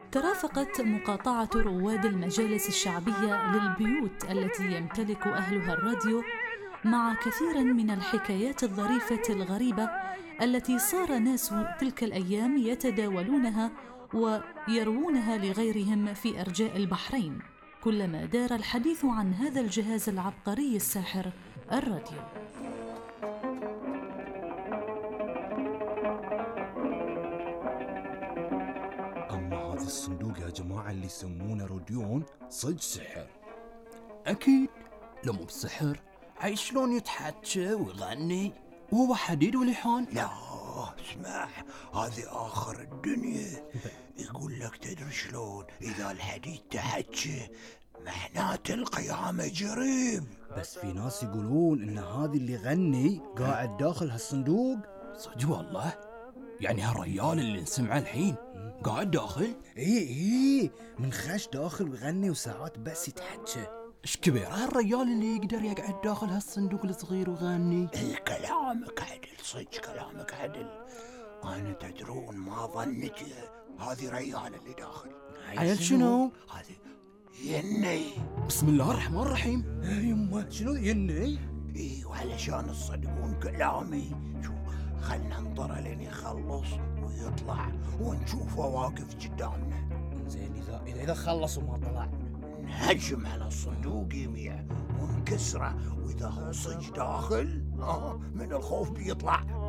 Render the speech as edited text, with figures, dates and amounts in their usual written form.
ترافقت مقاطعة رواد المجالس الشعبية للبيوت التي يمتلك أهلها الراديو مع كثير من الحكايات الظريفة الغريبة التي صار ناس تلك الأيام يتداولونها ويروونها لغيرهم في أرجاء البحرين، كلما دار الحديث عن هذا الجهاز العبقري الساحر الراديو. هذا الصندوق يا جماعة اللي يسمونه روديون صدق سحر. أكيد، لو مو بسحر عايش شلون يتحكى ويغني وهو حديد ولحون؟ لا اسمع، هذه آخر الدنيا. يقول لك تدري شلون إذا الحديد تحكى معناته القيامة قريب. بس في ناس يقولون إن هذا اللي يغني قاعد داخل هالصندوق. صدق والله؟ يعني هالريال اللي نسمعه الحين قاعد داخل؟ ايه من خش داخل ويغني وساعات بس يتحكى. ايش كبير هالريال اللي يقدر يقعد داخل هالصندوق الصغير ويغني؟ كلامك عدل، صدق كلامك عدل. أنا تدرون ما ظنيت هذه ريال اللي داخل. عيل شنو؟ هذه يني. بسم الله الرحمن الرحيم. يمه شنو يني؟ ايه، وعلشان تصدقون كلامي شوف، خلنا ننطر لين يخلص ويطلع ونشوفه واقف قدامنا. زين إذا خلص وما طلع نهجم على الصندوق يميع ونكسره، وإذا هو صج داخل من الخوف بيطلع.